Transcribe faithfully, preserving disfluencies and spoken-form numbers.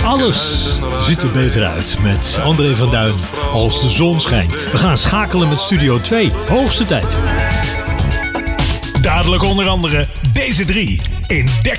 Alles ziet er beter uit met André van Duin als de zon schijnt. We gaan schakelen met Studio twee. Hoogste tijd. Dadelijk onder andere deze drie in Dek